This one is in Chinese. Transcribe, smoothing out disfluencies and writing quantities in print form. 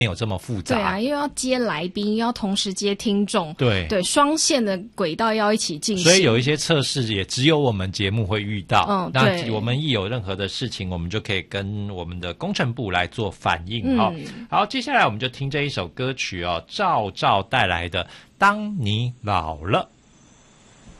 没有这么复杂。 对啊，又要接来宾，又要同时接听众， 对， 双线的轨道要一起进行。 所以有一些测试也只有我们节目会遇到。 对， 那我们一有任何的事情，我们就可以跟我们的工程部来做反应。好，接下来我们就听这一首歌曲赵照带来的《当你老了》。